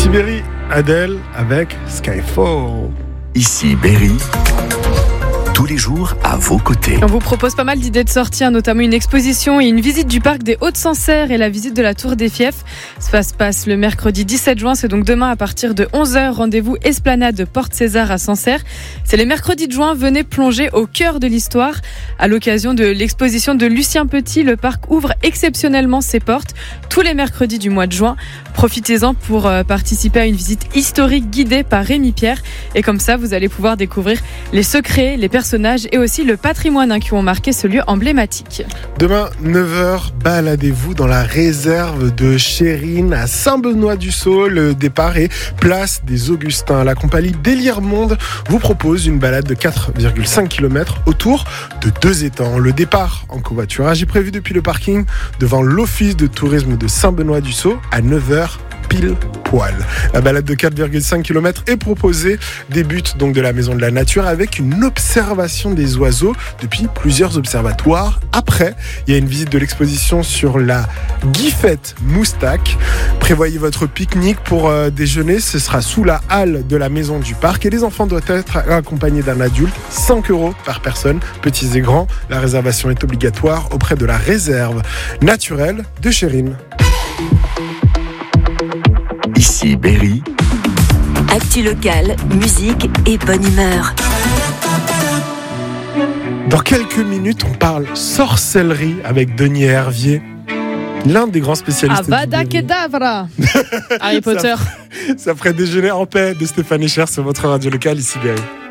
Ici Berry, Adèle avec Skyfall. Ici Berry, tous les jours à vos côtés. On vous propose pas mal d'idées de sortie, notamment une exposition et une visite du parc des Hauts-de-Sancerre et la visite de la Tour des Fiefs. Ça se passe le mercredi 17 juin, c'est donc demain à partir de 11h. Rendez-vous Esplanade Porte César à Sancerre. C'est les mercredis de juin, venez plonger au cœur de l'histoire. À l'occasion de l'exposition de Lucien Petit, le parc ouvre exceptionnellement ses portes tous les mercredis du mois de juin. Profitez-en pour participer à une visite historique guidée par Rémi Pierre. Et comme ça, vous allez pouvoir découvrir les secrets, les personnages et aussi le patrimoine qui ont marqué ce lieu emblématique. Demain, 9h, baladez-vous dans la réserve de Chérine à Saint-Benoît-du-Sault. Le départ est place des Augustins. La compagnie Délire Monde vous propose une balade de 4,5 km autour de 2 étangs. Le départ en covoiturage est prévu depuis le parking devant l'office de tourisme de Saint-Benoît-du-Sault à 9h. Pile poil. La balade de 4,5 km est proposée, débute donc de la Maison de la Nature avec une observation des oiseaux depuis plusieurs observatoires. Après, il y a une visite de l'exposition sur la Guifette Moustaque. Prévoyez votre pique-nique pour déjeuner, ce sera sous la halle de la Maison du Parc et les enfants doivent être accompagnés d'un adulte, 5 € par personne, petits et grands. La réservation est obligatoire auprès de la réserve naturelle de Chérine. Ici Berry. Actu locale, musique et bonne humeur. Dans quelques minutes, on parle sorcellerie avec Denis Hervier, l'un des grands spécialistes. Avada Kedavra. Harry Potter. Ça ferait déjeuner en paix de Stéphane Echer sur votre radio locale, ici Berry.